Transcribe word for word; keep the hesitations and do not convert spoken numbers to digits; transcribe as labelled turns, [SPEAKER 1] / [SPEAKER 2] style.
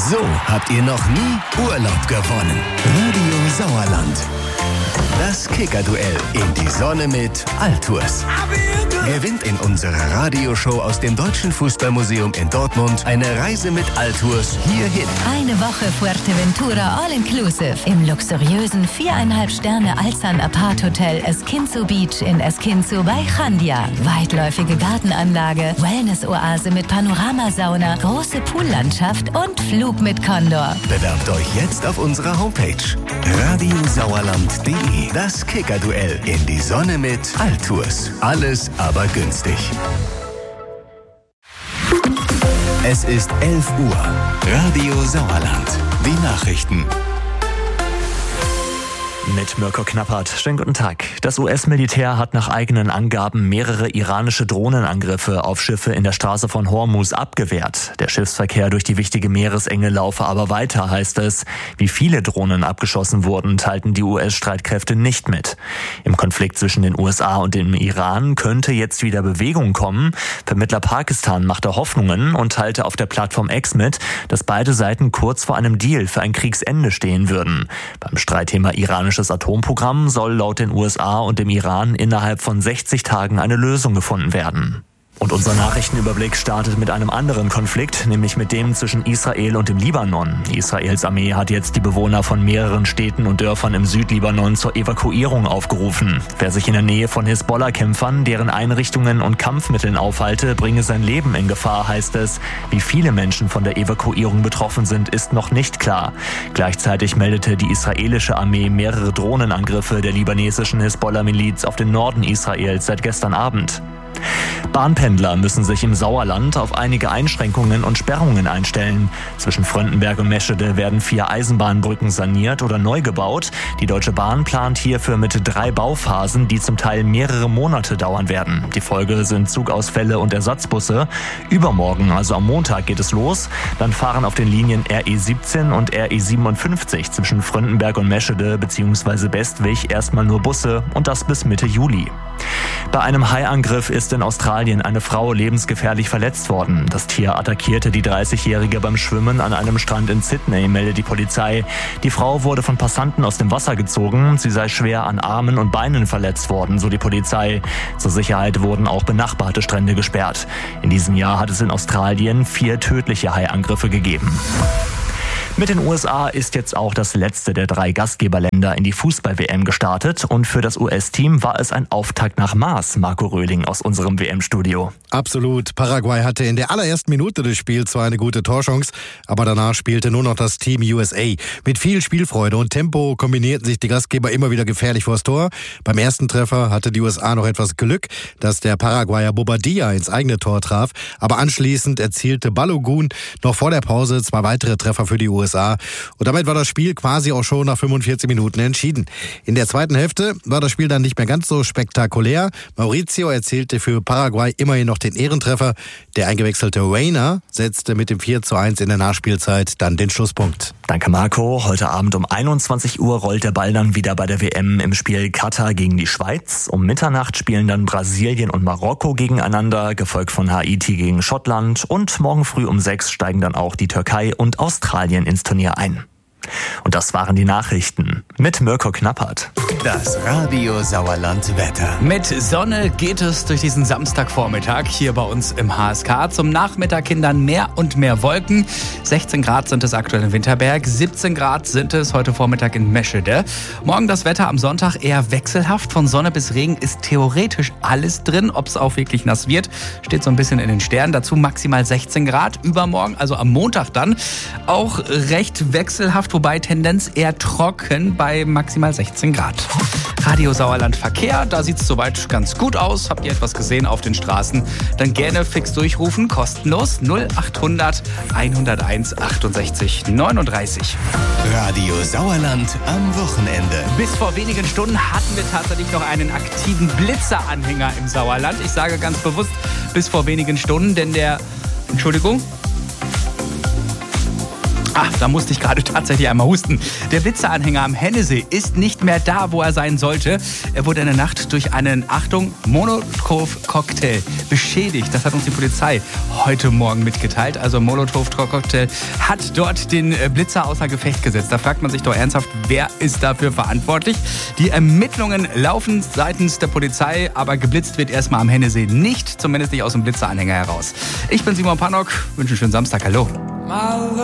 [SPEAKER 1] So habt ihr noch nie Urlaub gewonnen. Radio Sauerland. Das Kicker-Duell in die Sonne mit Altours. Gewinnt in unserer Radioshow aus dem Deutschen Fußballmuseum in Dortmund eine Reise mit Altours hierhin.
[SPEAKER 2] Eine Woche Fuerteventura All-Inclusive im luxuriösen viereinhalb Sterne Alzan Apart Hotel Esquinzo Beach in Esquinzo bei Chandia. Weitläufige Gartenanlage, Wellness-Oase mit Panoramasauna, große Poollandschaft und Flug mit Condor.
[SPEAKER 1] Bewerbt euch jetzt auf unserer Homepage radiosauerland punkt de. Das Kicker-Duell in die Sonne mit Altours. Alles aber günstig. Es ist elf Uhr. Radio Sauerland. Die Nachrichten.
[SPEAKER 3] Mit Mirko Knappert. Schönen guten Tag. Das U S-Militär hat nach eigenen Angaben mehrere iranische Drohnenangriffe auf Schiffe in der Straße von Hormuz abgewehrt. Der Schiffsverkehr durch die wichtige Meeresenge laufe aber weiter, heißt es. Wie viele Drohnen abgeschossen wurden, teilten die U S-Streitkräfte nicht mit. Im Konflikt zwischen den U S A und dem Iran könnte jetzt wieder Bewegung kommen. Vermittler Pakistan machte Hoffnungen und teilte auf der Plattform X mit, dass beide Seiten kurz vor einem Deal für ein Kriegsende stehen würden. Beim Streitthema iranische Das Atomprogramm soll laut den U S A und dem Iran innerhalb von sechzig Tagen eine Lösung gefunden werden. Und unser Nachrichtenüberblick startet mit einem anderen Konflikt, nämlich mit dem zwischen Israel und dem Libanon. Israels Armee hat jetzt die Bewohner von mehreren Städten und Dörfern im Südlibanon zur Evakuierung aufgerufen. Wer sich in der Nähe von Hisbollah-Kämpfern, deren Einrichtungen und Kampfmitteln aufhalte, bringe sein Leben in Gefahr, heißt es. Wie viele Menschen von der Evakuierung betroffen sind, ist noch nicht klar. Gleichzeitig meldete die israelische Armee mehrere Drohnenangriffe der libanesischen Hisbollah-Miliz auf den Norden Israels seit gestern Abend. Bahnpendler müssen sich im Sauerland auf einige Einschränkungen und Sperrungen einstellen. Zwischen Fröndenberg und Meschede werden vier Eisenbahnbrücken saniert oder neu gebaut. Die Deutsche Bahn plant hierfür mit drei Bauphasen, die zum Teil mehrere Monate dauern werden. Die Folge sind Zugausfälle und Ersatzbusse. Übermorgen, also am Montag, geht es los. Dann fahren auf den Linien R E siebzehn und R E siebenundfünfzig zwischen Fröndenberg und Meschede bzw. Bestwig erstmal nur Busse und das bis Mitte Juli. Bei einem Haiangriff ist in Australien eine Frau lebensgefährlich verletzt worden. Das Tier attackierte die dreißigjährige beim Schwimmen an einem Strand in Sydney, meldet die Polizei. Die Frau wurde von Passanten aus dem Wasser gezogen. Sie sei schwer an Armen und Beinen verletzt worden, so die Polizei. Zur Sicherheit wurden auch benachbarte Strände gesperrt. In diesem Jahr hat es in Australien vier tödliche Haiangriffe gegeben. Mit den U S A ist jetzt auch das letzte der drei Gastgeberländer in die Fußball-W M gestartet und für das U S-Team war es ein Auftakt nach Maß, Marco Röhling aus unserem W M-Studio.
[SPEAKER 4] Absolut. Paraguay hatte in der allerersten Minute des Spiels zwar eine gute Torchance, aber danach spielte nur noch das Team U S A. Mit viel Spielfreude und Tempo kombinierten sich die Gastgeber immer wieder gefährlich vors Tor. Beim ersten Treffer hatte die U S A noch etwas Glück, dass der Paraguayer Bobadilla ins eigene Tor traf, aber anschließend erzielte Balogun noch vor der Pause zwei weitere Treffer für die U S A. Und damit war das Spiel quasi auch schon nach fünfundvierzig Minuten entschieden. In der zweiten Hälfte war das Spiel dann nicht mehr ganz so spektakulär. Mauricio erzielte für Paraguay immerhin noch den Ehrentreffer. Der eingewechselte Reina setzte mit dem vier zu eins in der Nachspielzeit dann den Schlusspunkt.
[SPEAKER 3] Danke Marco. Heute Abend um einundzwanzig Uhr rollt der Ball dann wieder bei der W M im Spiel Katar gegen die Schweiz. Um Mitternacht spielen dann Brasilien und Marokko gegeneinander, gefolgt von Haiti gegen Schottland. Und morgen früh um sechs steigen dann auch die Türkei und Australien ins Turnier ein. Und das waren die Nachrichten mit Mirko Knappert.
[SPEAKER 1] Das Radio Sauerland Wetter.
[SPEAKER 5] Mit Sonne geht es durch diesen Samstagvormittag hier bei uns im H S K. Zum Nachmittag hin dann mehr und mehr Wolken. sechzehn Grad sind es aktuell in Winterberg, siebzehn Grad sind es heute Vormittag in Meschede. Morgen das Wetter am Sonntag eher wechselhaft. Von Sonne bis Regen ist theoretisch alles drin. Ob es auch wirklich nass wird, steht so ein bisschen in den Sternen. Dazu maximal sechzehn Grad. Übermorgen, also am Montag dann, auch recht wechselhaft, wobei Tendenz eher trocken bei maximal sechzehn Grad. Radio Sauerland Verkehr, da sieht es soweit ganz gut aus. Habt ihr etwas gesehen auf den Straßen? Dann gerne fix durchrufen, kostenlos null achthundert hunderteins achtundsechzig neununddreißig.
[SPEAKER 1] Radio Sauerland am Wochenende.
[SPEAKER 5] Bis vor wenigen Stunden hatten wir tatsächlich noch einen aktiven Blitzeranhänger im Sauerland. Ich sage ganz bewusst bis vor wenigen Stunden, denn der, Entschuldigung, Ach, da musste ich gerade tatsächlich einmal husten. Der Blitzeranhänger am Hennesee ist nicht mehr da, wo er sein sollte. Er wurde in der Nacht durch einen, Achtung, Molotow-Cocktail beschädigt. Das hat uns die Polizei heute Morgen mitgeteilt. Also Molotow-Cocktail hat dort den Blitzer außer Gefecht gesetzt. Da fragt man sich doch ernsthaft, wer ist dafür verantwortlich? Die Ermittlungen laufen seitens der Polizei, aber geblitzt wird erstmal am Hennesee nicht, zumindest nicht aus dem Blitzeranhänger heraus. Ich bin Simon Pannock, wünsche einen schönen Samstag. Hallo.